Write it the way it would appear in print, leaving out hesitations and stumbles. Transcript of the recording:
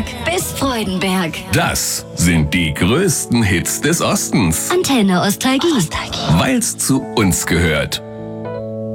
Nürnberg bis Freudenberg. Das sind die größten Hits des Ostens. Antenne Ostalgie. Weil's zu uns gehört.